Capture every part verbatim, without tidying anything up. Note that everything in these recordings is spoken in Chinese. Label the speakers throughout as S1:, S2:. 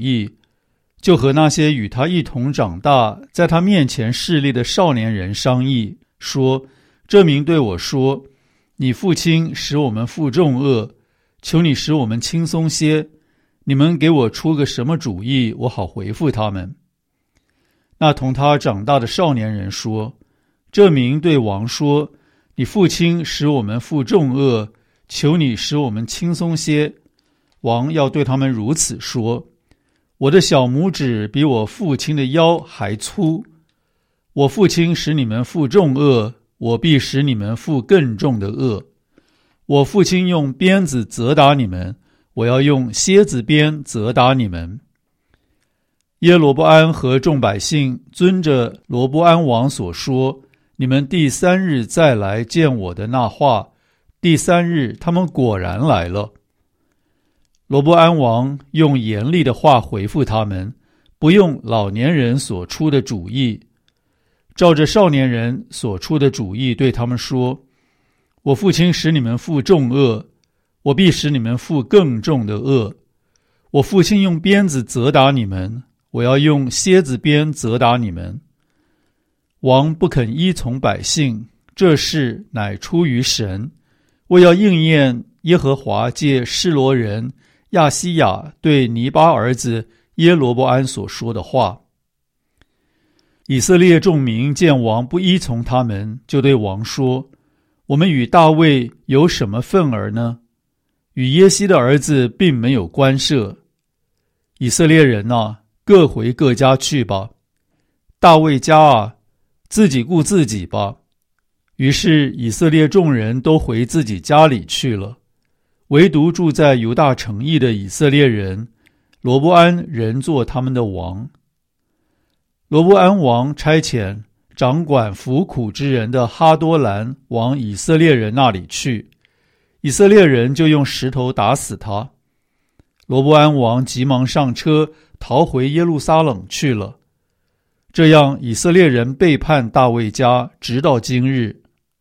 S1: 意，就和那些与他一同长大，在他面前侍立的少年人商议，说：这民对我说，你父亲使我们负重恶，求你使我们轻松些，你们给我出个什么主意，我好回复他们。那同他长大的少年人说：这民对王说，你父亲使我们负重恶，求你使我们轻松些。王要对他们如此说：我的小拇指比我父亲的腰还粗，我父亲使你们负重恶，我必使你们负更重的恶。我父亲用鞭子责打你们，我要用蝎子鞭责打你们。耶罗波安和众百姓遵着罗波安王所说，你们第三日再来见我的那话，第三日他们果然来了。罗波安王用严厉的话回复他们，不用老年人所出的主意，照着少年人所出的主意对他们说：我父亲使你们负重恶，我必使你们负更重的恶。我父亲用鞭子责打你们，我要用蝎子鞭责打你们。王不肯依从百姓，这事乃出于神，为要应验耶和华借示罗人亚西亚对尼巴儿子耶罗波安所说的话。以色列众民见王不依从他们，就对王说：我们与大卫有什么分儿呢？与耶西的儿子并没有关涉。以色列人啊，各回各家去吧。大卫家啊，自己顾自己吧。于是以色列众人都回自己家里去了，唯独住在犹大城邑的以色列人，罗波安仍做他们的王。罗波安王差遣掌管服苦之人的哈多兰往以色列人那里去，以色列人就用石头打死他。罗波安王急忙上车，逃回耶路撒冷去了。这样以色列人背叛大卫家，直到今日。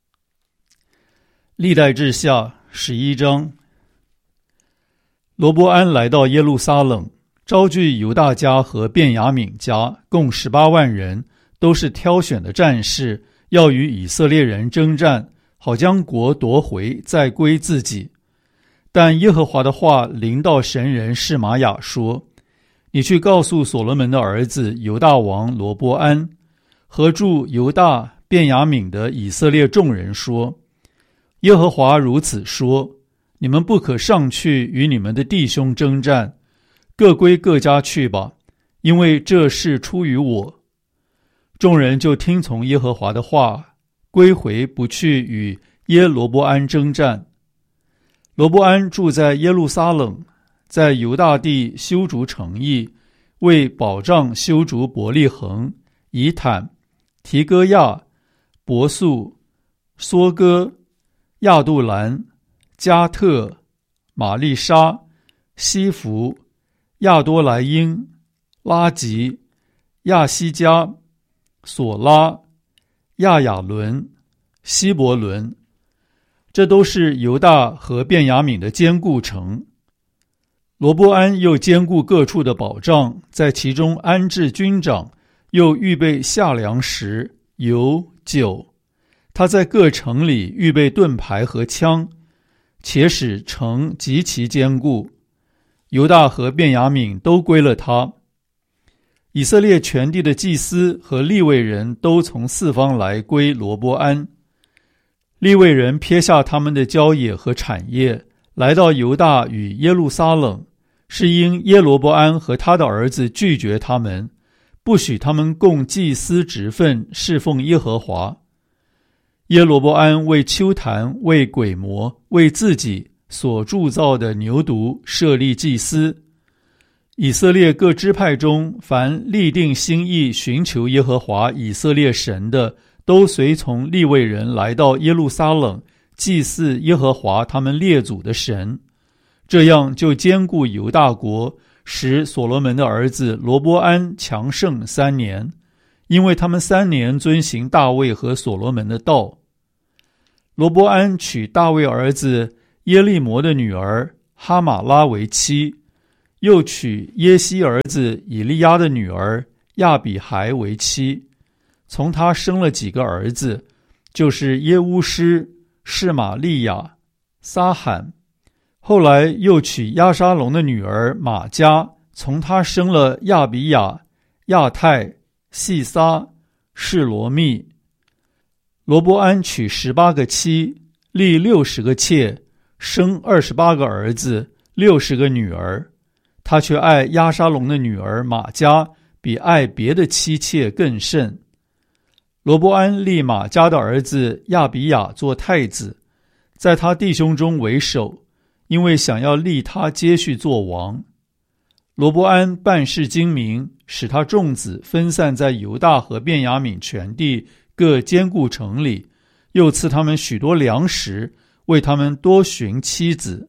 S1: 历代志下十一章。罗波安来到耶路撒冷，招聚犹大家和便雅悯家，共十八万人，都是挑选的战士，要与以色列人征战，好将国夺回，再归自己。但耶和华的话临到神人示玛雅说：你去告诉所罗门的儿子犹大王罗波安和住犹大便雅悯的以色列众人说：耶和华如此说，你们不可上去与你们的弟兄征战，各归各家去吧，因为这事出于我。众人就听从耶和华的话，归回不去与耶罗波安征战。罗波安住在耶路撒冷，在犹大地修筑城邑，为保障修筑伯利恒、以坦、提哥亚、伯素、梭哥、亚杜兰、加特、玛丽莎、西弗、亚多莱因、拉吉、亚西加、索拉、亚雅伦、希伯伦，这都是犹大和便雅悯的坚固城。罗波安又兼顾各处的保障，在其中安置军长，又预备下粮食、油、酒。他在各城里预备盾牌和枪，且使城极其坚固。犹大和便雅悯都归了他。以色列全地的祭司和利未人都从四方来归罗波安。利未人撇下他们的郊野和产业，来到犹大与耶路撒冷，是因耶罗波安和他的儿子拒绝他们，不许他们供祭司职分，侍奉耶和华。耶罗波安为丘坛、为鬼魔、为自己所铸造的牛犊设立祭司。以色列各支派中，凡立定心意寻求耶和华以色列神的，都随从利未人来到耶路撒冷，祭祀耶和华他们列祖的神。这样就坚固犹大国，使所罗门的儿子罗波安强盛三年，因为他们三年遵行大卫和所罗门的道。罗波安娶大卫儿子耶利摩的女儿哈马拉为妻， 又娶耶西儿子以利亚的女儿亚比孩为妻，从他生了几个儿子，就是耶乌施、示玛利亚、撒罕。后来又娶押沙龙的女儿玛迦，从他生了亚比雅、亚泰、细撒、示罗密。罗波安娶十八个妻，立六十个妾，生二十八个儿子，六十个女儿。他却爱押沙龙的女儿玛迦，比爱别的妻妾更甚。罗波安立玛迦的儿子亚比雅做太子，在他弟兄中为首，因为想要立他接续做王。罗波安办事精明，使他众子分散在犹大和便雅悯全地各坚固城里，又赐他们许多粮食，为他们多寻妻子。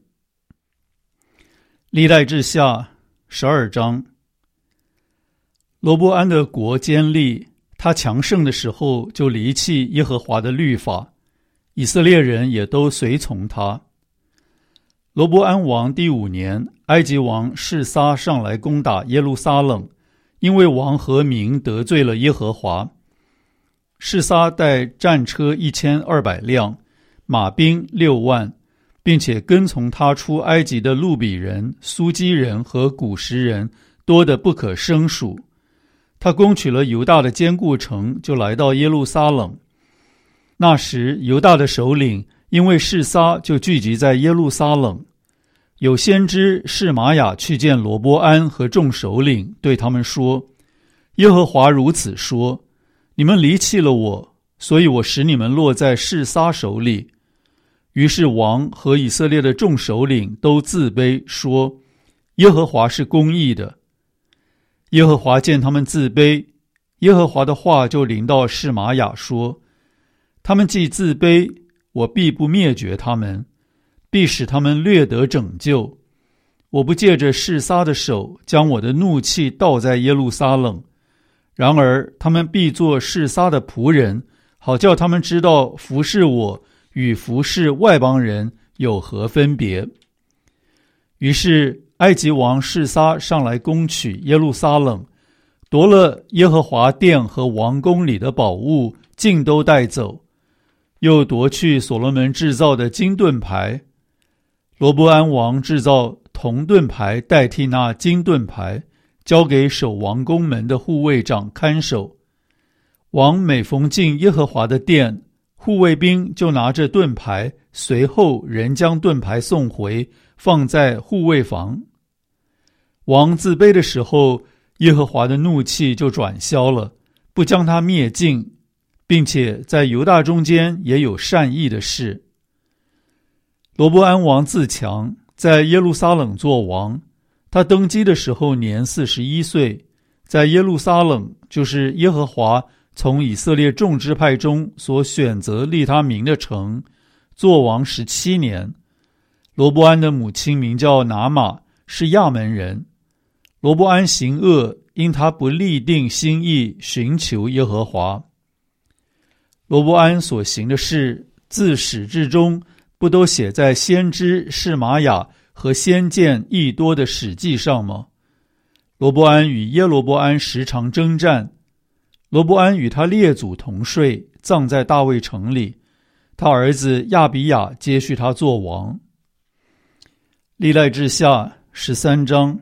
S1: 历代志下十二章。罗波安的国坚立，他强盛的时候就离弃耶和华的律法，以色列人也都随从他。罗波安王第五年，埃及王示撒上来攻打耶路撒冷，因为王和民得罪了耶和华。示撒带战车一千二百辆，马兵六万，并且跟从他出埃及的路比人、苏基人和古实人多得不可胜数。他攻取了犹大的坚固城，就来到耶路撒冷。那时犹大的首领因为示撒，就聚集在耶路撒冷。有先知示玛雅去见罗波安和众首领，对他们说：耶和华如此说，你们离弃了我，所以我使你们落在示撒手里。于是王和以色列的众首领都自卑，说：耶和华是公义的。耶和华见他们自卑，耶和华的话就临到示玛雅说：他们既自卑，我必不灭绝他们，必使他们略得拯救。我不借着示撒的手，将我的怒气倒在耶路撒冷。然而他们必做示撒的仆人，好叫他们知道服侍我与服侍外邦人有何分别。于是埃及王示撒上来攻取耶路撒冷，夺了耶和华殿和王宫里的宝物，尽都带走，又夺去所罗门制造的金盾牌。罗波安王制造铜盾牌代替那金盾牌，交给守王宫门的护卫长看守。王每逢进耶和华的殿，护卫兵就拿着盾牌，随后人将盾牌送回，放在护卫房。王自卑的时候，耶和华的怒气就转消了，不将他灭尽，并且在犹大中间也有善意的事。罗波安王自强，在耶路撒冷做王。他登基的时候年四十一岁，在耶路撒冷，就是耶和华从以色列众支派中所选择立他名的城，做王十七年。罗波安的母亲名叫拿玛，是亚门人。罗波安行恶，因他不立定心意寻求耶和华。罗波安所行的事，自始至终不都写在先知示玛雅和先见益多的史记上吗？罗波安与耶罗波安时常征战，罗波安与他列祖同睡，葬在大卫城里。他儿子亚比雅接续他做王。历代志下十三章。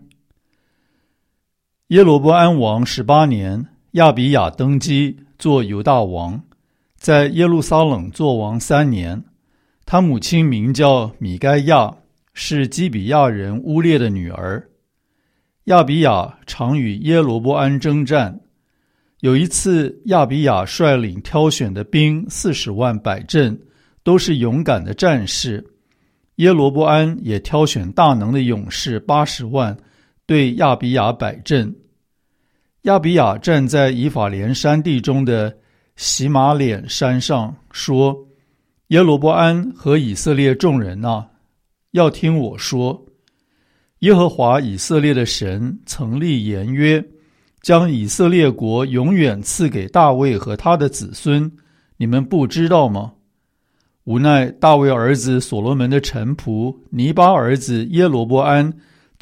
S1: 耶罗波安王十八年，亚比雅登基，做犹大王，在耶路撒冷做王三年。他母亲名叫米该亚，是基比亚人乌列的女儿。亚比雅常与耶罗波安征战。有一次，亚比雅率领挑选的兵四十万摆阵，都是勇敢的战士。耶罗波安也挑选大能的勇士八十万，对亚比雅摆阵。亚比雅站在以法莲山地中的洗马脸山上，说：耶罗波安和以色列众人啊，要听我说，耶和华以色列的神曾立言约，将以色列国永远赐给大卫和他的子孙，你们不知道吗？无奈大卫儿子所罗门的臣仆尼巴儿子耶罗波安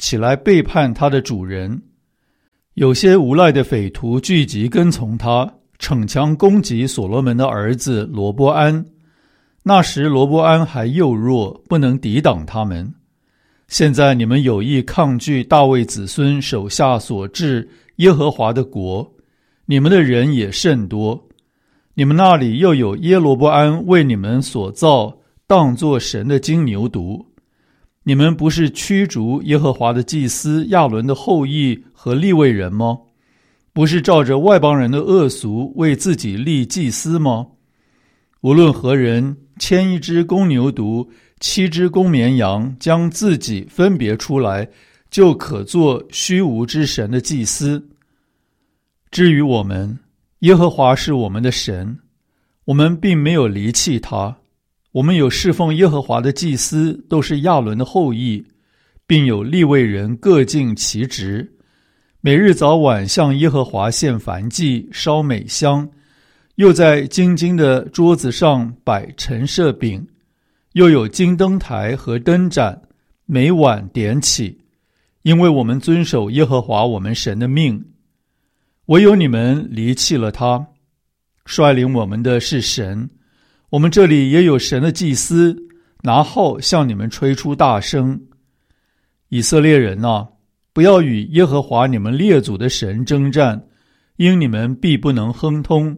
S1: 起来背叛他的主人。有些无赖的匪徒聚集跟从他，逞强攻击所罗门的儿子罗波安。那时罗波安还幼弱，不能抵挡他们。现在你们有意抗拒大卫子孙手下所治耶和华的国，你们的人也甚多。你们那里又有耶罗波安为你们所造当作神的金牛犊。你们不是驱逐耶和华的祭司亚伦的后裔和利未人吗？不是照着外邦人的恶俗为自己立祭司吗？无论何人牵一只公牛犊，七只公绵羊，将自己分别出来，就可做虚无之神的祭司。至于我们，耶和华是我们的神，我们并没有离弃他。我们有侍奉耶和华的祭司，都是亚伦的后裔，并有利未人各尽其职，每日早晚向耶和华献燔祭，烧美香，又在金金的桌子上摆陈设饼，又有金灯台和灯盏，每晚点起，因为我们遵守耶和华我们神的命。唯有你们离弃了他，率领我们的是神。我们这里也有神的祭司，拿号向你们吹出大声。以色列人啊，不要与耶和华你们列祖的神征战，因你们必不能亨通。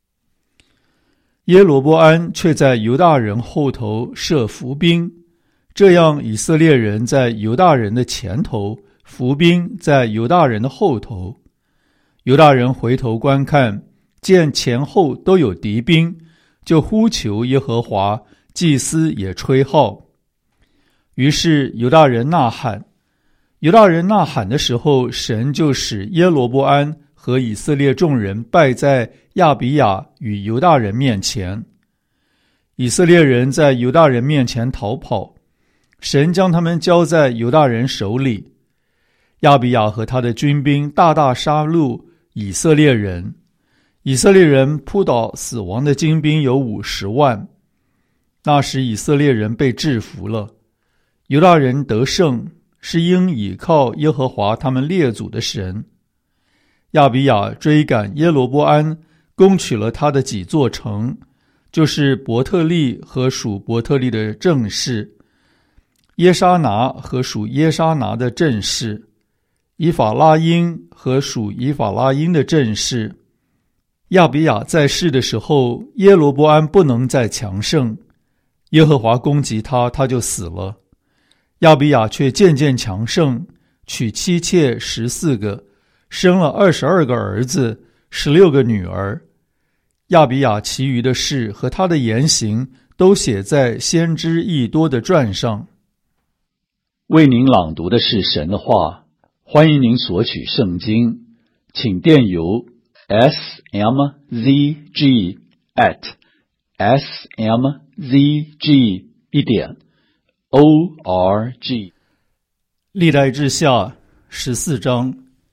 S1: 耶罗波安却在犹大人后头设伏兵，这样以色列人在犹大人的前头，伏兵在犹大人的后头。犹大人回头观看，见前后都有敌兵，就呼求耶和华，祭司也吹号。于是犹大人呐喊，犹大人呐喊的时候，神就使耶罗波安和以色列众人败在亚比亚与犹大人面前。以色列人在犹大人面前逃跑，神将他们交在犹大人手里。亚比亚和他的军兵大大杀戮以色列人，以色列人扑倒死亡的精兵有五十万。那时以色列人被制服了，犹大人得胜，是因倚靠耶和华他们列祖的神。亚比亚追赶耶罗波安，攻取了他的几座城，就是伯特利和属伯特利的正士，耶沙拿和属耶沙拿的正士，以法拉因和属以法拉因的正士。亚比亚在世的时候，耶罗波安不能再强盛，耶和华攻击他，他就死了。亚比亚却渐渐强盛，娶妻妾十四个，生了二十二个儿子，十六个女儿。亚比亚其余的事和他的言行都写在先知益多的传上。为您朗读的是神的话，欢迎您索取圣经，请电邮 s m z g at s m z g 一点 o r g。 历代志下十四章。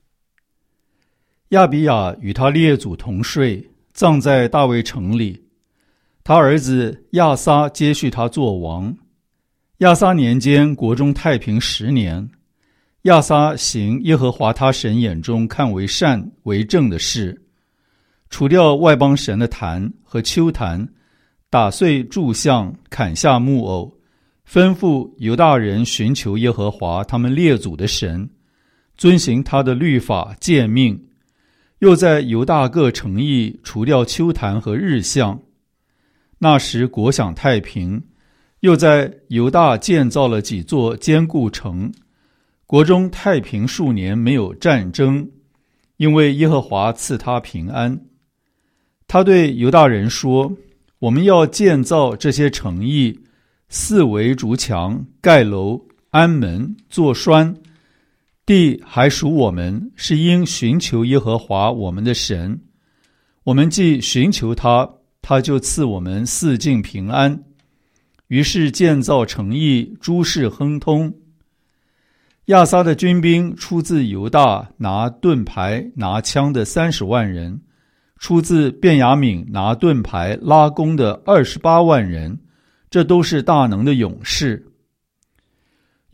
S1: 亚比亚与他列祖同睡，葬在大卫城里。他儿子亚撒接续他作王。亚撒年间，国中太平十年。亚撒行耶和华他神眼中看为善为正的事，除掉外邦神的坛和丘坛，打碎柱像，砍下木偶，吩咐犹大人寻求耶和华他们列祖的神，遵行他的律法诫命，又在犹大各城邑除掉丘坛和日像。那时国享太平，又在犹大建造了几座坚固城，国中太平数年，没有战争，因为耶和华赐他平安。他对犹大人说，我们要建造这些城邑，四围筑墙，盖楼，安门，做栓，地还属我们，是因寻求耶和华我们的神。我们既寻求他，他就赐我们四境平安。于是建造城邑，诸事亨通。亚撒的军兵出自犹大，拿盾牌拿枪的三十万人，出自便雅悯拿盾牌拉弓的二十八万人，这都是大能的勇士。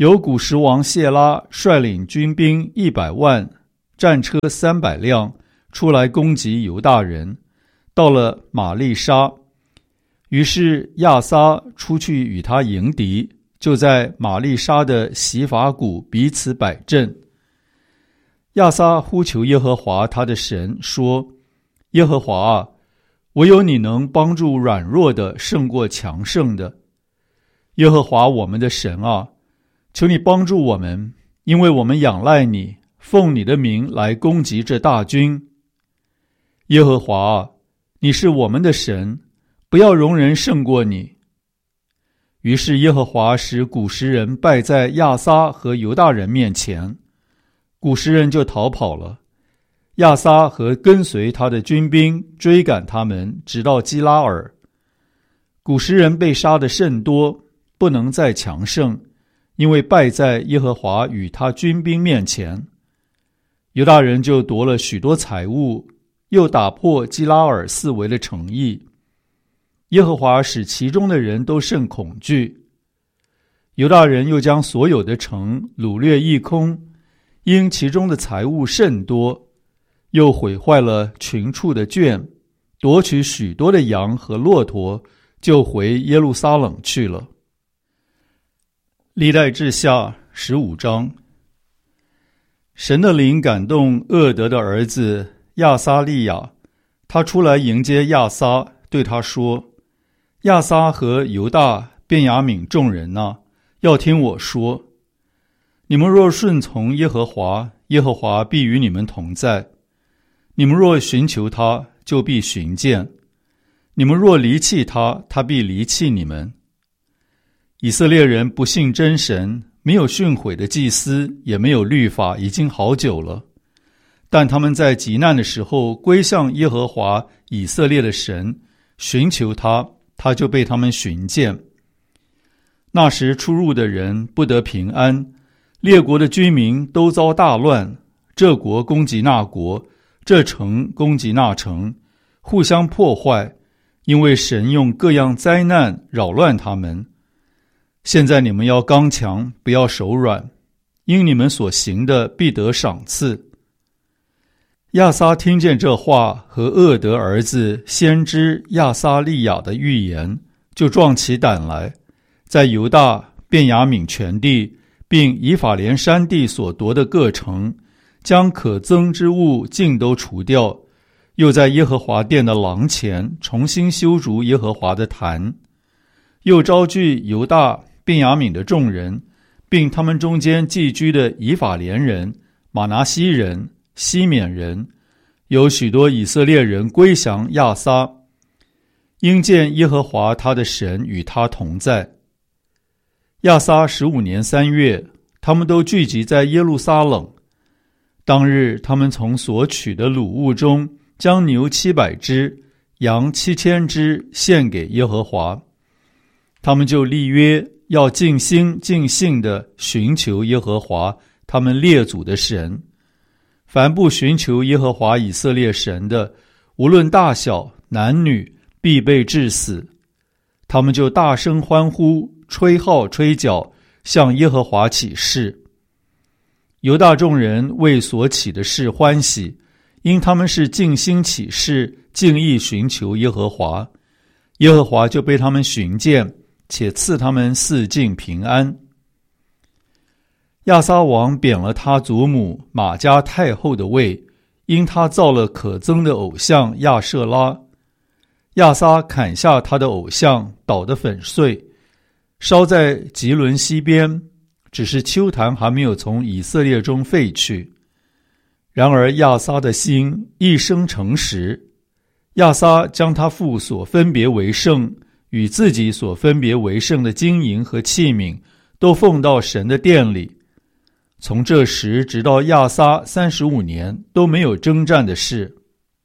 S1: 由古时王谢拉率领军兵一百万，战车三百辆，出来攻击犹大人，到了玛利沙。于是亚撒出去与他迎敌，就在玛利沙的洗法谷彼此摆阵。亚撒呼求耶和华他的神，说：耶和华啊，唯有你能帮助软弱的胜过强盛的。耶和华我们的神啊，求你帮助我们，因为我们仰赖你，奉你的名来攻击这大军。耶和华啊，你是我们的神，不要容人胜过你。于是耶和华使古时人败在亚撒和犹大人面前，古时人就逃跑了。亚撒和跟随他的军兵追赶他们，直到基拉尔。古时人被杀的甚多，不能再强盛，因为败在耶和华与他军兵面前。犹大人就夺了许多财物，又打破基拉尔四围的城邑。耶和华使其中的人都甚恐惧。犹大人又将所有的城掳掠一空，因其中的财物甚多，又毁坏了群畜的圈，夺取许多的羊和骆驼，就回耶路撒冷去了。历代志下十五章。神的灵感动厄德的儿子亚撒利雅，他出来迎接亚撒，对他说：亚撒和犹大、便雅悯众人啊，要听我说，你们若顺从耶和华，耶和华必与你们同在；你们若寻求他，就必寻见；你们若离弃他，他必离弃你们。以色列人不信真神，没有训诲的祭司，也没有律法，已经好久了。但他们在急难的时候归向耶和华以色列的神，寻求他，他就被他们寻见。那时出入的人不得平安，列国的居民都遭大乱，这国攻击那国，这城攻击那城，互相破坏，因为神用各样灾难扰乱他们。现在你们要刚强，不要手软，因你们所行的必得赏赐。亚撒听见这话和厄德儿子先知亚撒利雅的预言，就壮起胆来，在犹大、便雅悯全地并以法莲山地所夺的各城，将可憎之物尽都除掉，又在耶和华殿的廊前重新修筑耶和华的坛，又招聚犹大、便雅悯的众人，并他们中间寄居的以法莲人、玛拿西人、西缅人，有许多以色列人归降亚撒，因见耶和华他的神与他同在。亚撒十五年三月，他们都聚集在耶路撒冷。当日，他们从所取的掳物中，将牛七百只、羊七千只献给耶和华。他们就立约，要尽心尽性地寻求耶和华他们列祖的神。凡不寻求耶和华以色列神的，无论大小男女，必被治死。他们就大声欢呼，吹号吹角，向耶和华起誓。犹大众人为所起的事欢喜，因他们是尽心起誓，尽意寻求耶和华。耶和华就被他们寻见，且赐他们四境平安。亚撒王贬了他祖母玛迦太后的位，因他造了可憎的偶像亚舍拉。亚撒砍下他的偶像，捣得粉碎，烧在吉伦西边，只是丘坛还没有从以色列中废去。然而亚撒的心一生诚实，亚撒将他父所分别为圣与自己所分别为圣的金银和器皿都奉到神的殿里。从这时直到亚撒三十五年都没有征战的事。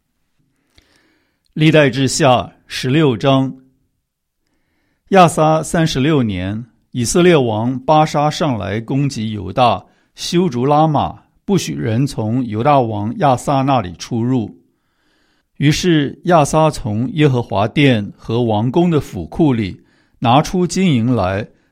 S1: 历代志下十六章。亚撒三十六年，以色列王巴沙上来攻击犹大，修筑拉玛，不许人从犹大王亚撒那里出入。于是亚撒从耶和华殿和王宫的府库里拿出金银来，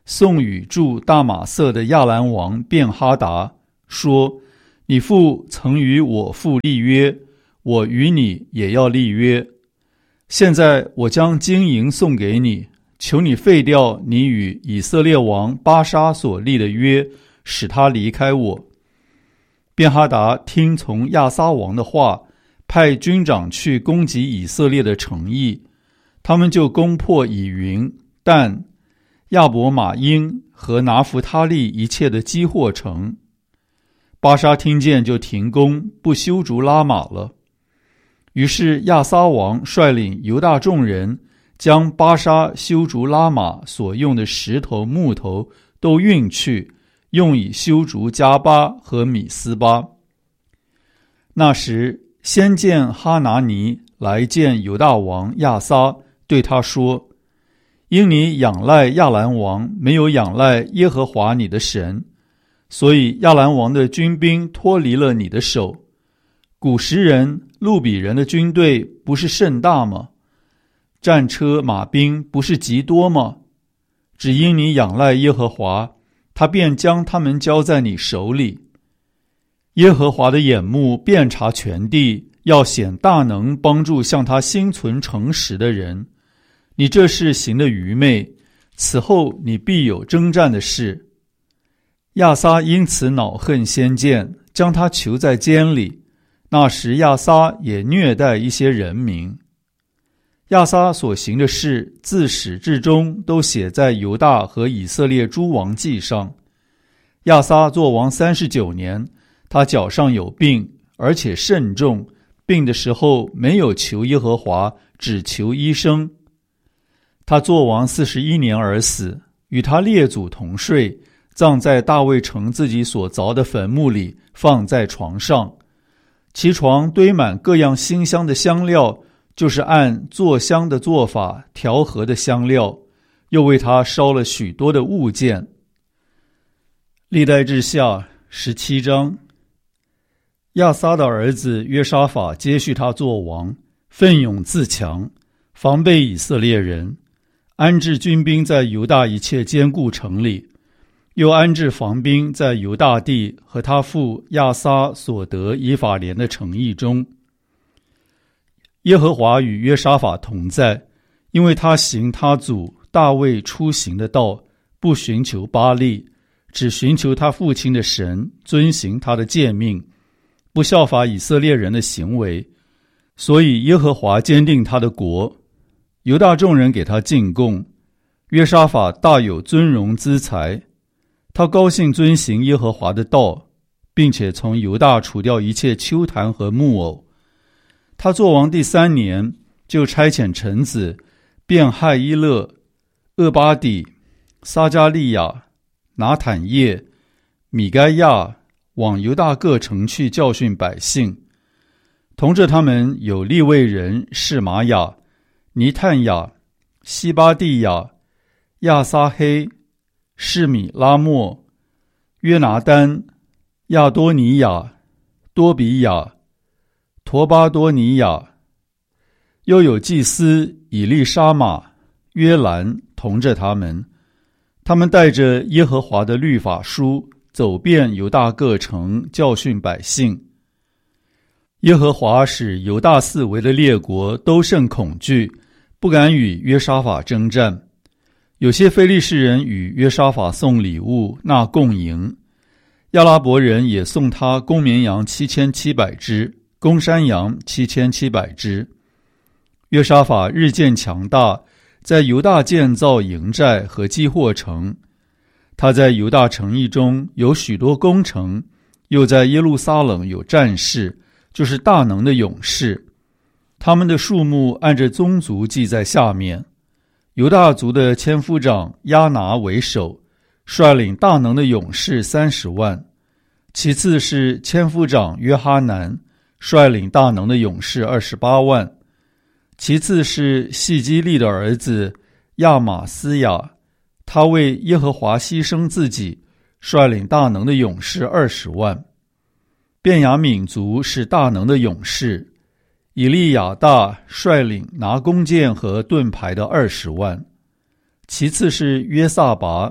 S1: 送与住大马色的亚兰王便哈达，说：你父曾与我父立约，我与你也要立约。现在我将金银送给你，求你废掉你与以色列王巴沙所立的约，使他离开我。便哈达听从亚撒王的话，派军长去攻击以色列的城邑，他们就攻破以云、但、亚伯马因和拿弗他利一切的基货城。巴沙听见就停工，不修筑拉玛了。于是亚撒王率领犹大众人，将巴沙修筑拉玛所用的石头木头都运去，用以修筑加巴和米斯巴。那时先见哈拿尼来见犹大王亚撒，对他说：因你仰赖亚兰王，没有仰赖耶和华你的神，所以亚兰王的军兵脱离了你的手。古时人、路比人的军队不是甚大吗？战车马兵不是极多吗？只因你仰赖耶和华，他便将他们交在你手里。耶和华的眼目遍察全地，要显大能，帮助向他心存诚实的人。你这事行的愚昧，此后你必有征战的事。亚撒因此恼恨先见，将他囚在监里。那时亚撒也虐待一些人民。亚撒所行的事，自始至终都写在犹大和以色列诸王记上。亚撒作王三十九年，他脚上有病，而且甚重，病的时候没有求耶和华，只求医生。他作王四十一年而死，与他列祖同睡，葬在大卫城自己所凿的坟墓里，放在床上。其床堆满各样馨香的香料，就是按做香的做法调和的香料，又为他烧了许多的物件。历代志下十七章。亚撒的儿子约沙法接续他做王，奋勇自强，防备以色列人，安置军兵在犹大一切坚固城里，又安置防兵在犹大地和他父亚撒所得以法莲的城邑中。耶和华与约沙法同在，因为他行他祖大卫出行的道，不寻求巴力，只寻求他父亲的神，遵行他的诫命，不效法以色列人的行为。所以耶和华坚定他的国，犹大众人给他进贡。约沙法大有尊荣资财，他高兴遵行耶和华的道，并且从犹大除掉一切丘坛和木偶。他作王第三年，就差遣臣子便亥伊勒、厄巴底、撒加利亚、拿坦叶、米该亚往犹大各城去教训百姓。同着他们有利未人示玛雅、尼探雅、西巴地亚、亚撒黑、示米拉莫、约拿丹、亚多尼亚、多比亚、陀巴多尼亚，又有祭司以利沙玛、约兰同着他们。他们带着耶和华的律法书，走遍犹大各城，教训百姓。耶和华使犹大四围的列国都甚恐惧，不敢与约沙法征战。有些非利士人与约沙法送礼物，纳贡银。亚拉伯人也送他公绵羊七千七百只，公山羊七千七百只。约沙法日渐强大，在犹大建造营寨和基货城。他在犹大城邑中有许多攻城，又在耶路撒冷有战士，就是大能的勇士。他们的数目按着宗族记在下面。犹大族的千夫长亚拿为首，率领大能的勇士三十万。其次是千夫长约哈南，率领大能的勇士二十八万。其次是细基利的儿子亚玛斯雅，他为耶和华牺牲自己，率领大能的勇士二十万。便雅悯族是大能的勇士，以利亚大率领拿弓箭和盾牌的二十万。其次是约萨拔，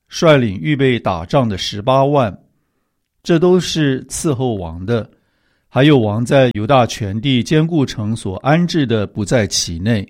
S1: 率领预备打仗的十八万，这都是伺候王的，还有王在犹大全地坚固城所安置的不在其内。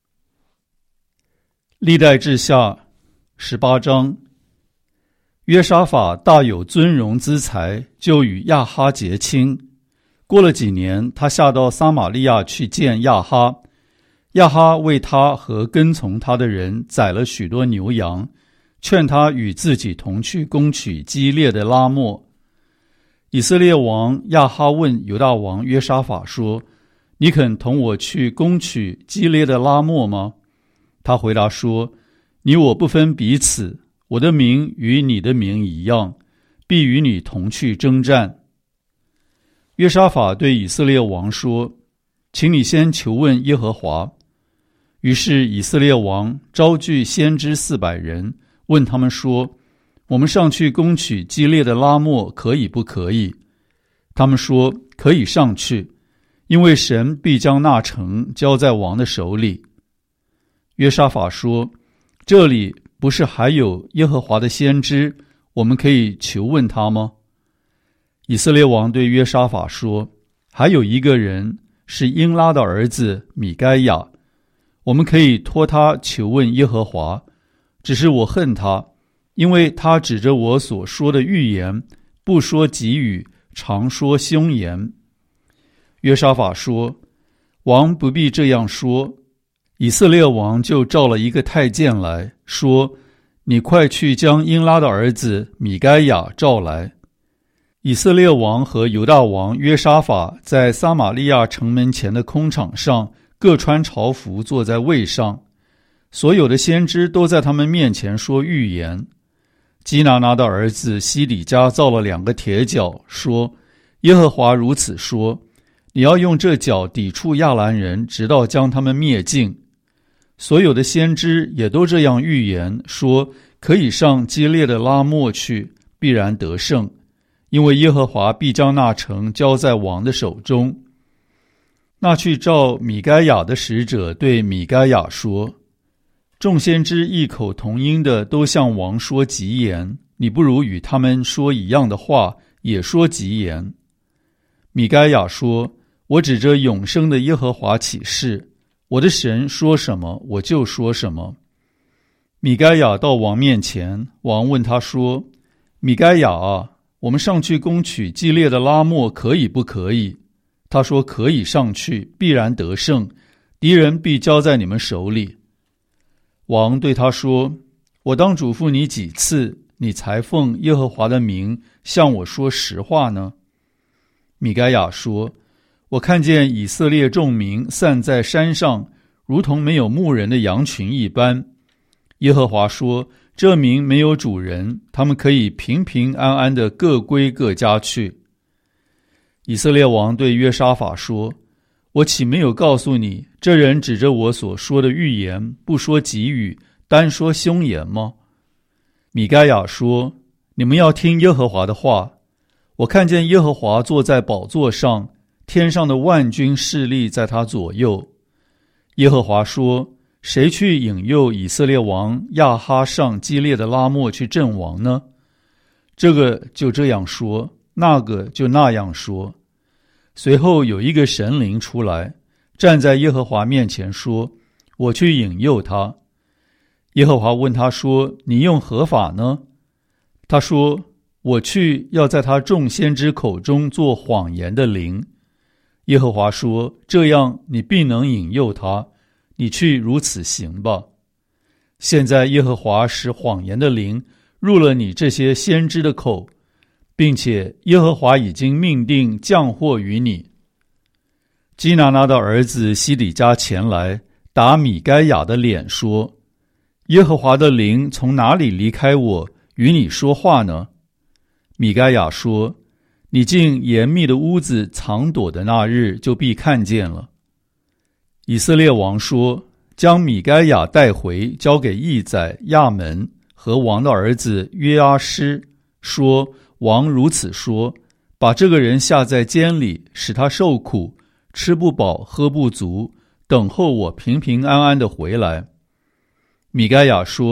S1: 历代志下十八章，约沙法大有尊荣资财，就与亚哈结亲。过了几年，他下到撒玛利亚去见亚哈，亚哈为他和跟从他的人宰了许多牛羊，劝他与自己同去攻取基列的拉末。以色列王亚哈问犹大王约沙法说：你肯同我去攻取基列的拉末吗？他回答说：你我不分彼此，我的名与你的名一样，必与你同去征战。约沙法对以色列王说：请你先求问耶和华。于是以色列王招聚先知四百人，问他们说：我们上去攻取基列的拉末可以不可以？他们说：可以上去，因为神必将那城交在王的手里。约沙法说：这里不是还有耶和华的先知，我们可以求问他吗？以色列王对约沙法说：还有一个人是英拉的儿子米该亚，我们可以托他求问耶和华，只是我恨他，因为他指着我所说的预言，不说吉语，常说凶言。约沙法说：王不必这样说。以色列王就召了一个太监来说：你快去将英拉的儿子米该亚召来。以色列王和犹大王约沙法在撒玛利亚城门前的空场上各穿朝服，坐在位上，所有的先知都在他们面前说预言。基拿拿的儿子西底家造了两个铁角，说：耶和华如此说，你要用这角抵触亚兰人，直到将他们灭尽。所有的先知也都这样预言，说可以上基列的拉末去，必然得胜，因为耶和华必将那城交在王的手中。那去召米该亚的使者对米该亚说：众先知异口同音的都向王说吉言，你不如与他们说一样的话，也说吉言。米该亚说：我指着永生的耶和华起誓，我的神说什么，我就说什么。米该亚到王面前，王问他说：米该亚啊，我们上去攻取基列的拉末可以不可以？他说：可以上去，必然得胜，敌人必交在你们手里。王对他说：我当嘱咐你几次，你才奉耶和华的名向我说实话呢？米该亚说：我看见以色列众民散在山上，如同没有牧人的羊群一般。耶和华说：这民没有主人，他们可以平平安安地各归各家去。以色列王对约沙法说：我岂没有告诉你，这人指着我所说的预言，不说吉语，单说凶言吗？米该亚说：你们要听耶和华的话。我看见耶和华坐在宝座上，天上的万军势力在他左右。耶和华说：谁去引诱以色列王亚哈上基列的拉末去阵亡呢？这个就这样说，那个就那样说。随后有一个神灵出来，站在耶和华面前说：我去引诱他。耶和华问他说：你用何法呢？他说：我去要在他众先知口中做谎言的灵。耶和华说：这样你必能引诱他，你去如此行吧。现在耶和华使谎言的灵入了你这些先知的口，并且耶和华已经命定降祸于你。基拿拿的儿子西底家前来，打米该亚的脸说：耶和华的灵从哪里离开我，与你说话呢？米该亚说：你进严密的屋子藏躲的那日，就必看见了。以色列王说：将米该亚带回，交给义宰亚门和王的儿子约阿施，说：王如此说，把这个人下在监里，使他受苦，吃不饱喝不足，等候我平平安安的回来。米该亚说：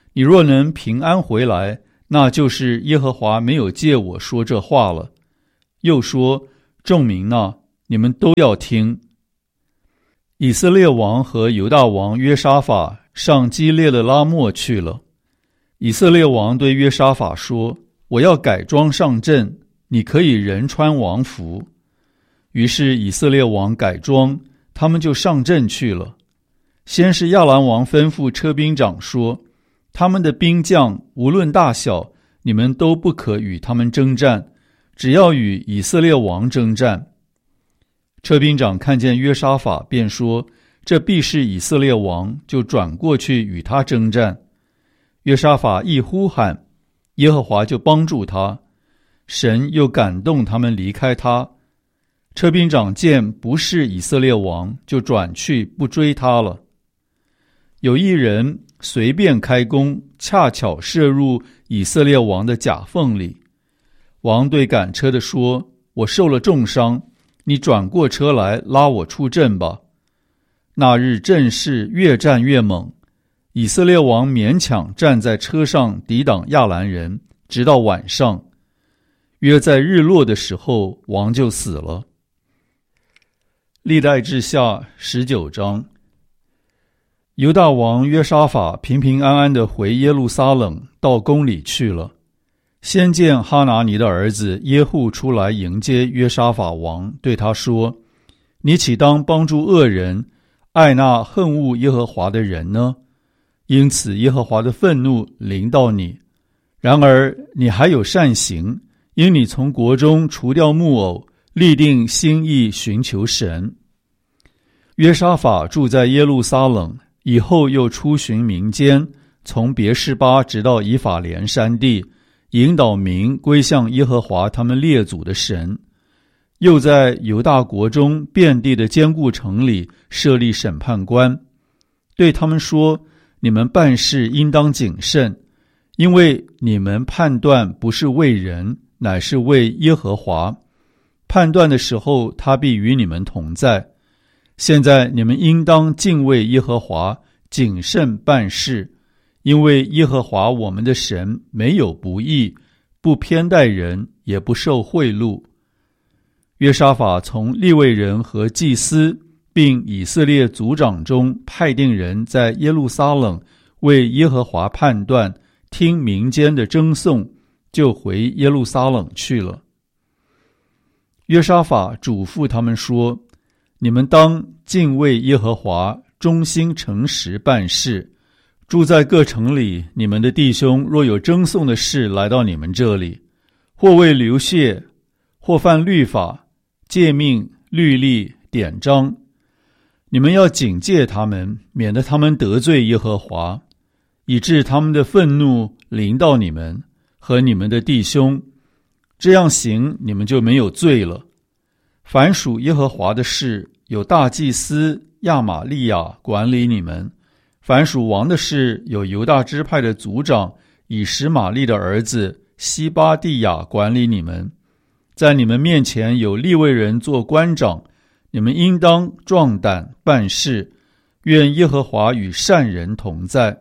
S1: 你若能平安回来，那就是耶和华没有借我说这话了。又说，众民啊，你们都要听。以色列王和犹大王约沙法上基列的拉末去了。以色列王对约沙法说，我要改装上阵，你可以人穿王服。于是以色列王改装，他们就上阵去了。先是亚兰王吩咐车兵长说，他们的兵将无论大小，你们都不可与他们征战，只要与以色列王征战。车兵长看见约沙法，便说，这必是以色列王，就转过去与他征战。约沙法一呼喊，耶和华就帮助他，神又感动他们离开他。车兵长见不是以色列王，就转去不追他了。有一人随便开弓，恰巧射入以色列王的甲缝里。王对赶车的说，我受了重伤，你转过车来拉我出阵吧。那日阵势越战越猛，以色列王勉强站在车上抵挡亚兰人，直到晚上。约在日落的时候，王就死了。历代志下十九章。犹大王约沙法平平安安地回耶路撒冷，到宫里去了。先见哈拿尼的儿子耶户出来迎接约沙法王，对他说，你岂当帮助恶人，爱那恨恶耶和华的人呢？因此耶和华的愤怒临到你。然而你还有善行，因你从国中除掉木偶，立定心意寻求神。约沙法住在耶路撒冷，以后又出巡民间，从别是巴直到以法莲山地，引导民归向耶和华他们列祖的神。又在犹大国中遍地的坚固城里设立审判官，对他们说，你们办事应当谨慎，因为你们判断不是为人，乃是为耶和华。判断的时候，他必与你们同在。现在你们应当敬畏耶和华，谨慎办事，因为耶和华我们的神没有不义，不偏待人，也不受贿赂。约沙法从利未人和祭司并以色列族长中派定人，在耶路撒冷为耶和华判断，听民间的争讼，就回耶路撒冷去了。约沙法嘱咐他们说，你们当敬畏耶和华，忠心诚实办事。住在各城里，你们的弟兄若有争讼的事来到你们这里，或为流血，或犯律法、诫命、律例、典章，你们要警戒他们，免得他们得罪耶和华，以致他们的愤怒临到你们和你们的弟兄。这样行，你们就没有罪了。凡属耶和华的事，有大祭司亚玛利亚管理你们；凡属王的事，有犹大支派的族长以实玛利的儿子西巴地亚管理你们。在你们面前有利未人做官长，你们应当壮胆办事，愿耶和华与善人同在。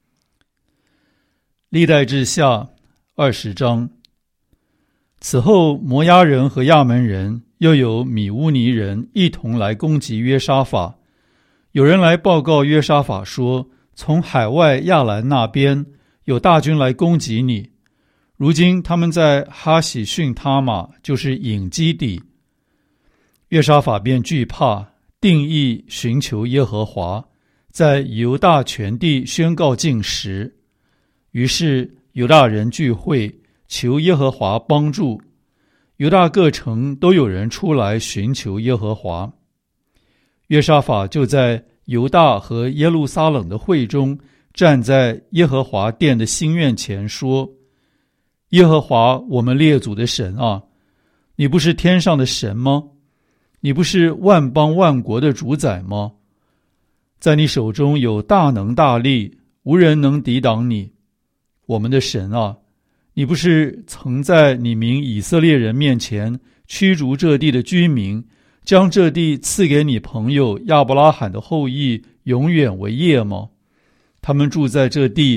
S1: 历代志下二十章。此后摩押人和亚门人又有米乌尼人一同来攻击约沙法。有人来报告约沙法说，从海外亚兰那边有大军来攻击你，如今他们在哈喜逊他玛，就是隐基底。约沙法便惧怕，定义寻求耶和华，在犹大全地宣告禁食。于是犹大人聚会，求耶和华帮助。犹大各城都有人出来寻求耶和华。约沙法就在犹大和耶路撒冷的会中，站在耶和华殿的新院前说，耶和华我们列祖的神啊，你不是天上的神吗？你不是万邦万国的主宰吗？在你手中有大能大力，无人能抵挡你。我们的神啊，你不是曾在你民以色列人面前驱逐这地的居民，将这地赐给你朋友亚伯拉罕的后裔永远为业吗？他们住在这地，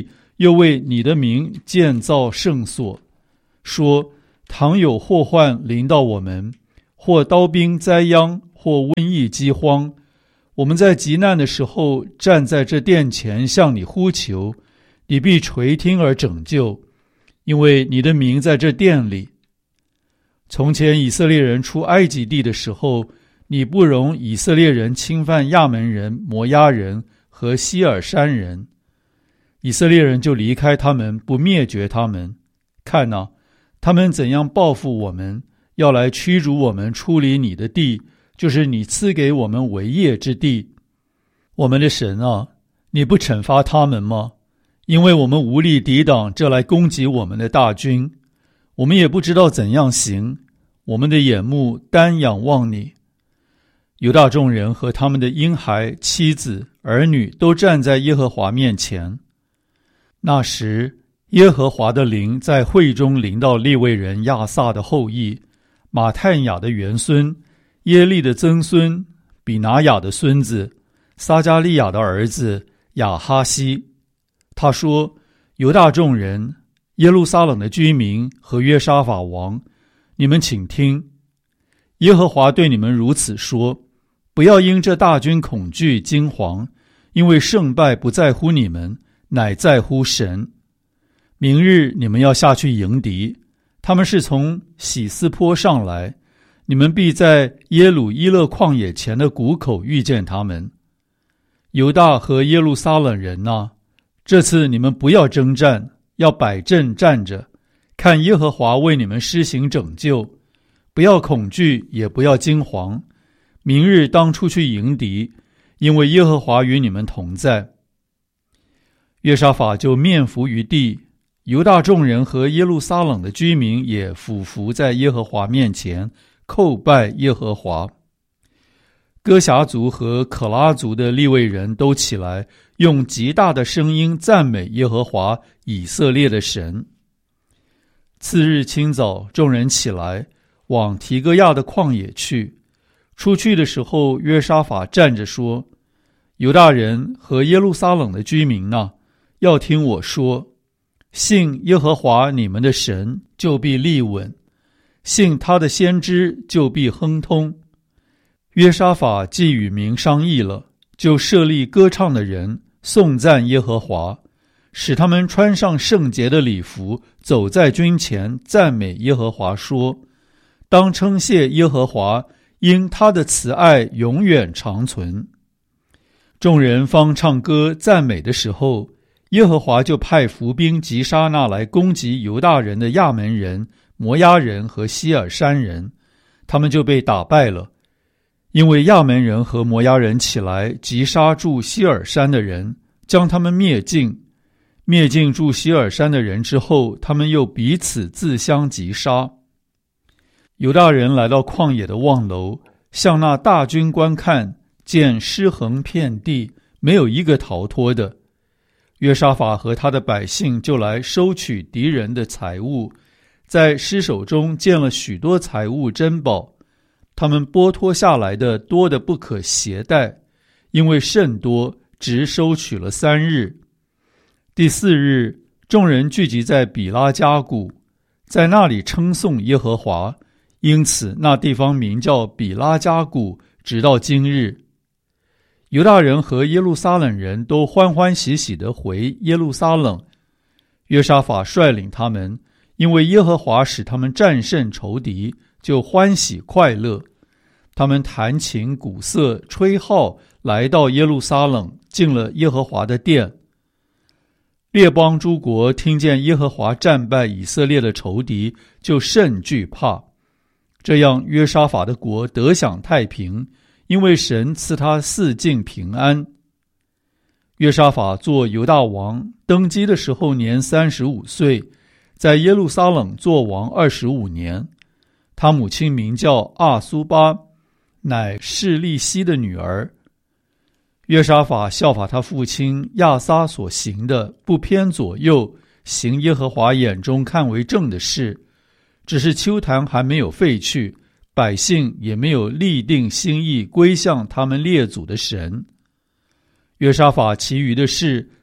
S1: 又为你的名建造圣所，说倘有祸患临到我们，或刀兵灾殃，或瘟疫饥荒，我们在急难的时候站在这殿前向你呼求，你必垂听而拯救，因为你的名在这殿里。从前以色列人出埃及地的时候，你不容以色列人侵犯亚门人、摩押人和希尔山人，以色列人就离开他们，不灭绝他们。看哪，他们怎样报复我们，要来驱逐我们出离你的地，就是你赐给我们为业之地。我们的神啊，你不惩罚他们吗？因为我们无力抵挡这来攻击我们的大军，我们也不知道怎样行，我们的眼目单仰望你。犹大众人和他们的婴孩、妻子、儿女都站在耶和华面前。那时，耶和华的灵在会中临到利未人亚萨的后裔，马探雅的元孙，耶利的曾孙，比拿雅的孙子，撒加利亚的儿子亚哈西。他说：犹大众人、耶路撒冷的居民和约沙法王，你们请听，耶和华对你们如此说：不要因这大军恐惧惊惶，因为胜败不在乎你们，乃在乎神。明日你们要下去迎敌，他们是从喜斯坡上来，你们必在耶鲁伊勒旷野前的谷口遇见他们。犹大和耶路撒冷人啊，这次你们不要征战，要摆阵站着，看耶和华为你们施行拯救，不要恐惧，也不要惊惶。明日当出去迎敌，因为耶和华与你们同在。约沙法就面伏于地，犹大众人和耶路撒冷的居民也俯伏在耶和华面前，叩拜耶和华。哥辖族和可拉族的利未人都起来，用极大的声音赞美耶和华以色列的神。次日清早，众人起来，往提哥亚的旷野去。出去的时候，约沙法站着说：犹大人和耶路撒冷的居民啊，要听我说，信耶和华你们的神，就必立稳；信他的先知，就必亨通。约沙法既与民商议了，就设立歌唱的人，颂赞耶和华，使他们穿上圣洁的礼服，走在军前，赞美耶和华，说：当称谢耶和华，因他的慈爱永远长存。众人方唱歌赞美的时候，耶和华就派伏兵击杀那来攻击犹大人的亚门人、摩押人和希尔山人，他们就被打败了。因为亚门人和摩押人起来击杀住希尔山的人，将他们灭尽。灭尽住希尔山的人之后，他们又彼此自相击杀。犹大人来到旷野的望楼，向那大军观看，见尸横遍地，没有一个逃脱的。约沙法和他的百姓就来收取敌人的财物，在尸首中见了许多财物珍宝，他们剥脱下来的多得不可携带，因为甚多，直收取了三日。第四日，众人聚集在比拉加谷，在那里称颂耶和华，因此那地方名叫比拉加谷，直到今日。犹大人和耶路撒冷人都欢欢喜喜地回耶路撒冷。约沙法率领他们，因为耶和华使他们战胜仇敌，就欢喜快乐。他们弹琴鼓瑟吹号，来到耶路撒冷，进了耶和华的殿。列邦诸国听见耶和华战败以色列的仇敌，就甚惧怕。这样约沙法的国得享太平，因为神赐他四境平安。约沙法做犹大王，登基的时候年三十五岁，在耶路撒冷做王二十五年。他母亲名叫阿苏巴，乃示利希的女儿。约沙法效法他父亲亚撒所行的，不偏左右，行耶和华眼中看为正的事。只是丘坛还没有废去，百姓也没有立定心意归向他们列祖的神。约沙法其余的事，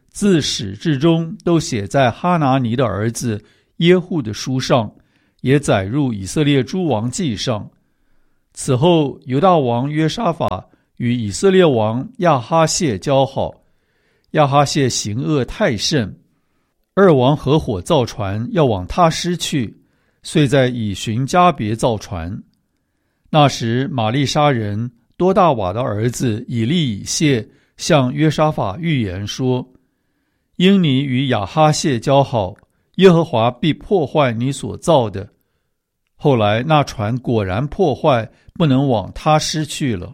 S1: 自始至终都写在哈拿尼的儿子耶户的书上，也载入以色列诸王记上。此后，犹大王约沙法与以色列王亚哈谢交好，亚哈谢行恶太甚，二王合伙造船要往他施去，遂在以寻加别造船。那时玛利沙人多大瓦的儿子以利以谢向约沙法预言说，因你与亚哈谢交好，耶和华必破坏你所造的。后来那船果然破坏，不能往他施去了。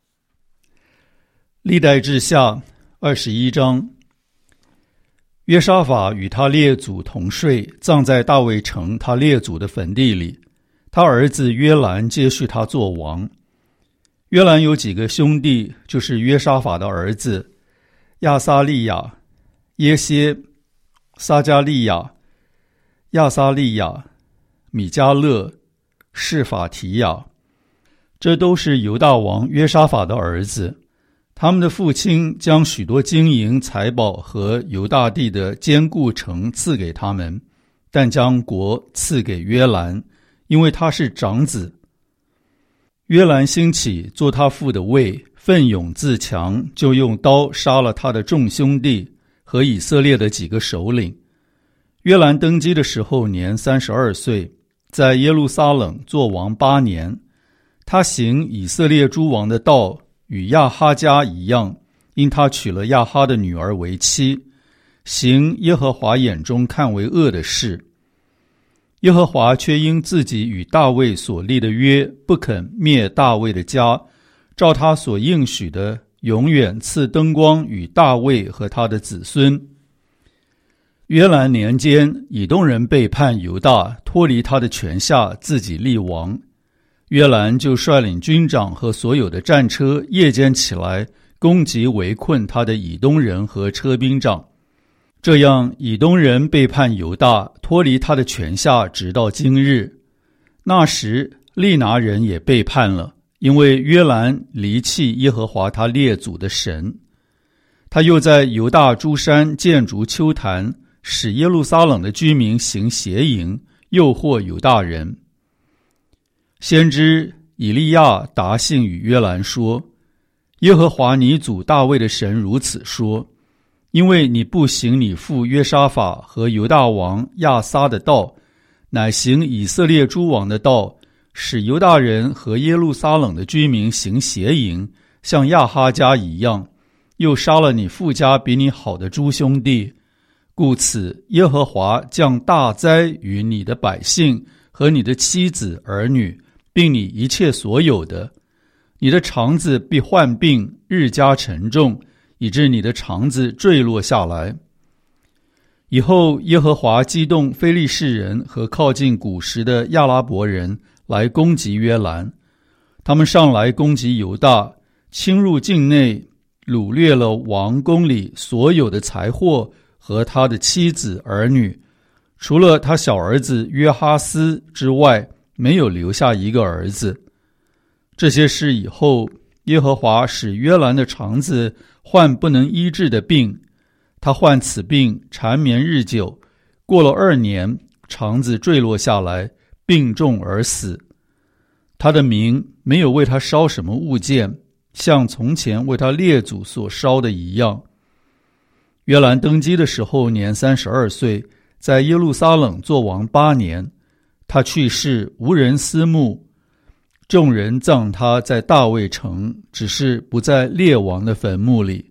S1: 历代志下二十一章。约沙法与他列祖同睡，葬在大卫城他列祖的坟地里。他儿子约兰接续他做王。约兰有几个兄弟，就是约沙法的儿子亚撒利亚、耶歇、撒加利亚、亚撒利亚、米迦勒、示法提亚，这都是犹大王约沙法的儿子。他们的父亲将许多金银财宝和犹大地的坚固城赐给他们，但将国赐给约兰，因为他是长子。约兰兴起做他父的位，奋勇自强，就用刀杀了他的众兄弟和以色列的几个首领。约兰登基的时候年三十二岁，在耶路撒冷做王八年。他行以色列诸王的道，与亚哈家一样，因他娶了亚哈的女儿为妻，行耶和华眼中看为恶的事。耶和华却因自己与大卫所立的约，不肯灭大卫的家，照他所应许的，永远赐灯光与大卫和他的子孙。约兰年间，以东人背叛犹大，脱离他的权下，自己立王。约兰就率领军长和所有的战车，夜间起来攻击围困他的以东人和车兵长。这样，以东人背叛犹大，脱离他的权下，直到今日。那时，利拿人也背叛了，因为约兰离弃耶和华他列祖的神。他又在犹大诸山建筑丘坛，使耶路撒冷的居民行邪淫，诱惑犹大人。先知以利亚答信与约兰说，耶和华你祖大卫的神如此说，因为你不行你父约沙法和犹大王亚撒的道，乃行以色列诸王的道，使犹大人和耶路撒冷的居民行邪淫，像亚哈家一样，又杀了你父家比你好的诸兄弟。故此，耶和华降大灾于你的百姓和你的妻子儿女，并你一切所有的。你的肠子必患病，日加沉重，以致你的肠子坠落下来。以后，耶和华激动非利士人和靠近古时的亚拉伯人来攻击约兰。他们上来攻击犹大，侵入境内，掳掠了王宫里所有的财货和他的妻子儿女，除了他小儿子约哈斯之外，没有留下一个儿子。这些事以后，耶和华使约兰的肠子患不能医治的病，他患此病缠绵日久，过了二年，肠子坠落下来，病重而死。他的民没有为他烧什么物件，像从前为他列祖所烧的一样。约兰登基的时候年三十二岁，在耶路撒冷做王八年。他去世，无人思慕，众人葬他在大卫城，只是不在列王的坟墓里。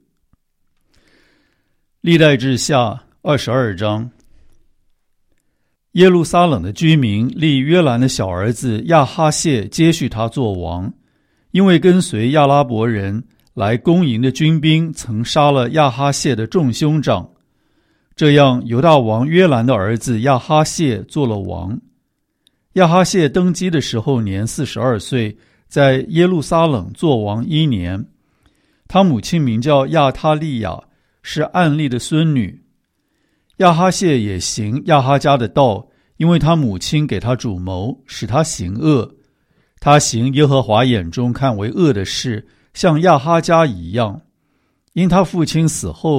S1: 历代志下二十二章。耶路撒冷的居民立约兰的小儿子亚哈谢接续他做王，因为跟随亚拉伯人来攻营的军兵曾杀了亚哈谢的众兄长。这样，犹大王约兰的儿子亚哈谢做了王。亚哈谢登基的时候年四十二岁，在耶路撒冷做王一年。他母亲名叫亚他利亚，是暗利的孙女。亚哈谢也行亚哈家的道，因为他母亲给他主谋，使他行恶。他行耶和华眼中看为恶的事，像亚哈家一样。因他父亲死后，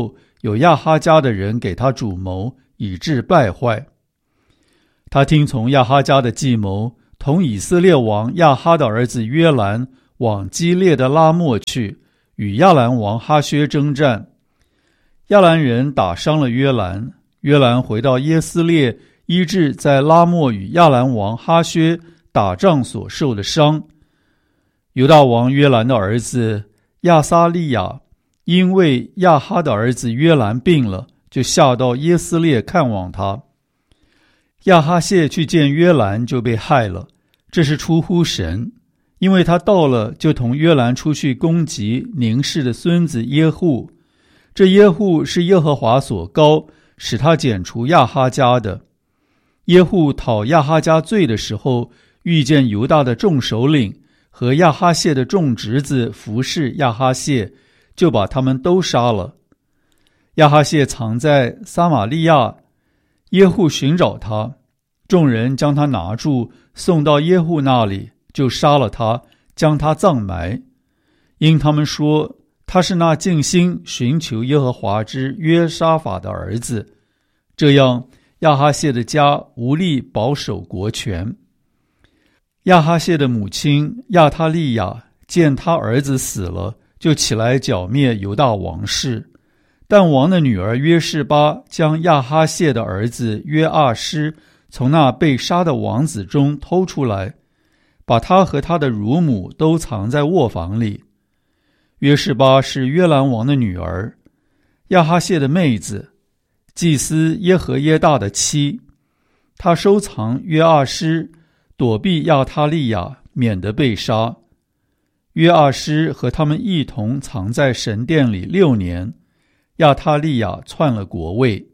S1: 有亚哈家的人给他主谋，以致败坏。他听从亚哈家的计谋，同以色列王亚哈的儿子约兰往基列的拉末去，与亚兰王哈薛征战。亚兰人打伤了约兰，约兰回到耶斯列，医治在拉末与亚兰王哈薛打仗所受的伤。犹大王约兰的儿子亚撒利雅因为亚哈的儿子约兰病了，就下到耶斯列看望他。亚哈谢去见约兰，就被害了，这是出乎神，因为他到了，就同约兰出去攻击宁氏的孙子耶户。这耶户是耶和华所膏，使他剪除亚哈家的。耶户讨亚哈家罪的时候，遇见犹大的众首领和亚哈谢的众侄子服侍亚哈谢，就把他们都杀了。亚哈谢藏在撒玛利亚，耶户寻找他，众人将他拿住，送到耶户那里，就杀了他，将他葬埋。因他们说他是那尽心寻求耶和华之约沙法的儿子，这样亚哈谢的家无力保守国权。亚哈谢的母亲亚他利亚见他儿子死了，就起来剿灭犹大王室。但王的女儿约示巴将亚哈谢的儿子约阿施从那被杀的王子中偷出来，把他和他的乳母都藏在卧房里。约示巴是约兰王的女儿，亚哈谢的妹子，祭司耶和耶大的妻。他收藏约阿施，躲避亚他利亚，免得被杀。约阿施和他们一同藏在神殿里六年。亚他利亚篡了国位。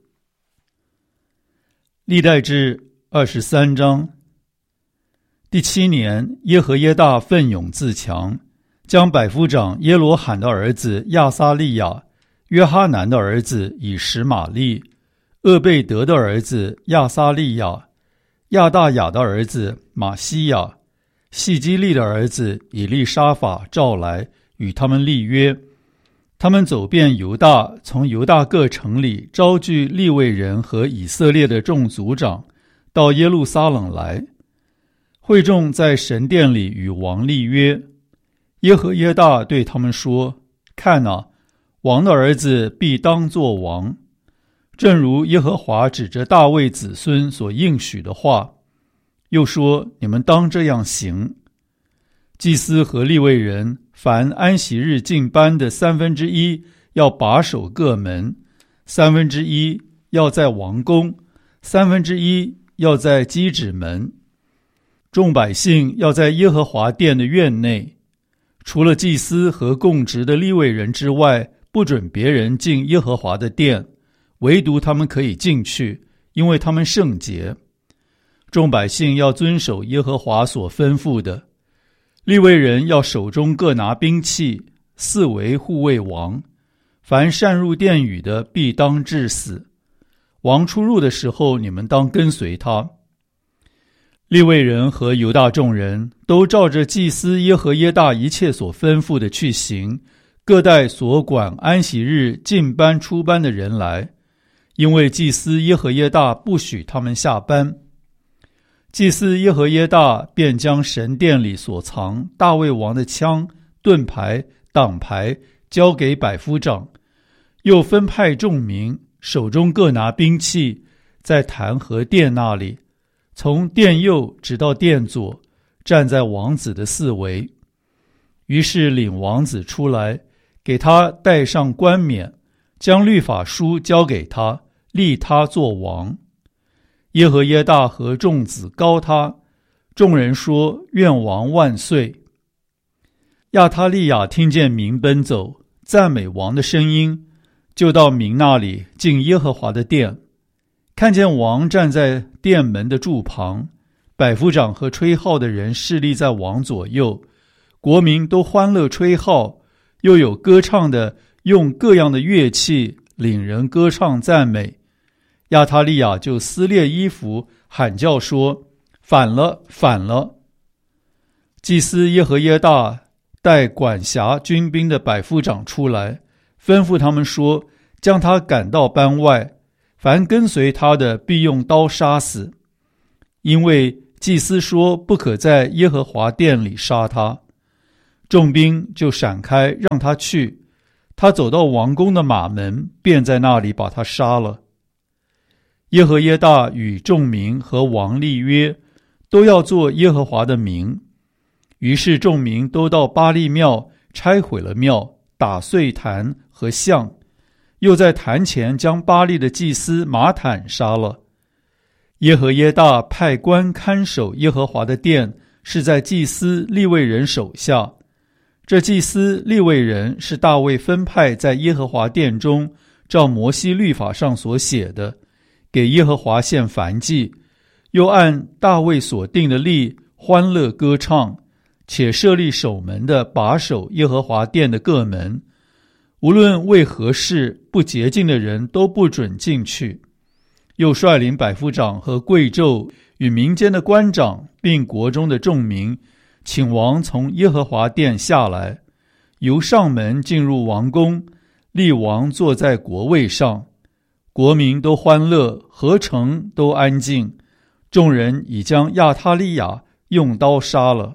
S1: 历代志二十三章。第七年，耶和耶大奋勇自强，将百夫长耶罗罕的儿子亚撒利亚、约哈南的儿子以实玛利、厄贝德的儿子亚撒利亚、亚大雅的儿子马西亚、细基利的儿子以利沙法召来，与他们立约。他们走遍犹大，从犹大各城里招聚利未人和以色列的众族长，到耶路撒冷来。会众在神殿里与王立约。耶和耶大对他们说：看哪，王的儿子必当作王，正如耶和华指着大卫子孙所应许的话。又说：你们当这样行。祭司和利未人凡安息日进班的三分之一要把守各门，三分之一要在王宫，三分之一要在基指门。众百姓要在耶和华殿的院内，除了祭司和供职的利未人之外，不准别人进耶和华的殿，唯独他们可以进去，因为他们圣洁。众百姓要遵守耶和华所吩咐的。利未人要手中各拿兵器，四围护卫王。凡擅入殿宇的，必当治死。王出入的时候，你们当跟随他。利未人和犹大众人都照着祭司耶和耶大一切所吩咐的去行，各带所管安息日进班出班的人来，因为祭司耶和耶大不许他们下班。祭司耶和耶大便将神殿里所藏大卫王的枪、盾牌、挡牌交给百夫长，又分派众民手中各拿兵器，在坛和殿那里，从殿右直到殿左，站在王子的四围。于是领王子出来，给他戴上冠冕，将律法书交给他，立他作王。耶和耶大和众子膏他，众人说：愿王万岁。亚他利亚听见民奔走，赞美王的声音，就到民那里进耶和华的殿，看见王站在殿门的柱旁，百夫长和吹号的人侍立在王左右，国民都欢乐吹号，又有歌唱的用各样的乐器领人歌唱赞美。亚他利亚就撕裂衣服，喊叫说：反了，反了！祭司耶和耶大带管辖军兵的百夫长出来，吩咐他们说： 将他赶到班外，凡跟随他的必用刀杀死，因为祭司说不可在耶和华殿里杀他。众兵就闪开，让他去。他走到王宫的马门，便在那里把他杀了。耶和耶大与众民和王立约，都要做耶和华的名。于是众民都到巴力庙，拆毁了庙，打碎坛和像，又在坛前将巴力的祭司马坦杀了。耶和耶大派官看守耶和华的殿，是在祭司利未人手下。这祭司利未人是大卫分派在耶和华殿中，照摩西律法上所写的，给耶和华献燔祭，又按大卫所定的例欢乐歌唱，且设立守门的把守耶和华殿的各门，无论为何事，不洁净的人都不准进去。又率领百夫长和贵胄与民间的官长，并国中的众民，请王从耶和华殿下来，由上门进入王宫，立王坐在国位上。国民都欢乐，合城都安静。众人已将亚他利雅用刀杀了。